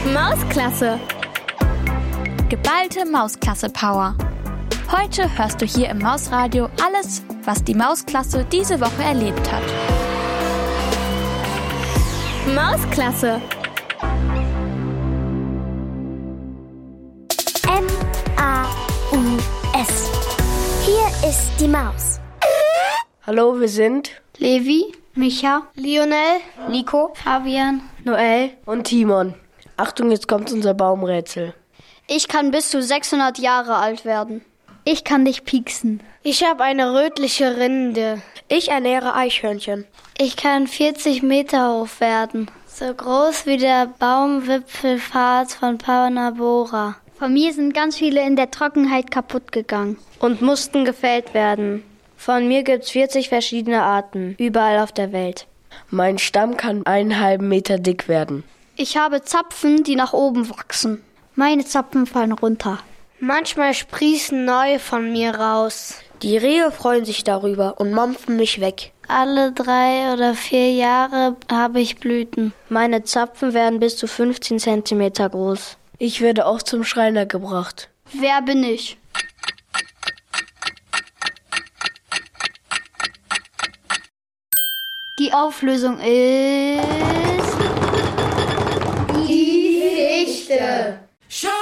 Mausklasse. Geballte Mausklasse-Power. Heute hörst du hier im Mausradio alles, was die Mausklasse diese Woche erlebt hat. Mausklasse. M-A-U-S. Hier ist die Maus. Hallo, wir sind Levi, Micha, Lionel, Nico, Fabian, Noel und Timon. Achtung, jetzt kommt unser Baumrätsel. Ich kann bis zu 600 Jahre alt werden. Ich kann dich pieksen. Ich habe eine rötliche Rinde. Ich ernähre Eichhörnchen. Ich kann 40 Meter hoch werden. So groß wie der Baumwipfelpfad von Panabora. Von mir sind ganz viele in der Trockenheit kaputt gegangen. Und mussten gefällt werden. Von mir gibt's 40 verschiedene Arten, überall auf der Welt. Mein Stamm kann 1,5 Meter dick werden. Ich habe Zapfen, die nach oben wachsen. Meine Zapfen fallen runter. Manchmal sprießen neue von mir raus. Die Rehe freuen sich darüber und mampfen mich weg. Alle 3 oder 4 Jahre habe ich Blüten. Meine Zapfen werden bis zu 15 Zentimeter groß. Ich werde auch zum Schreiner gebracht. Wer bin ich? Die Auflösung ist... Die Fichte.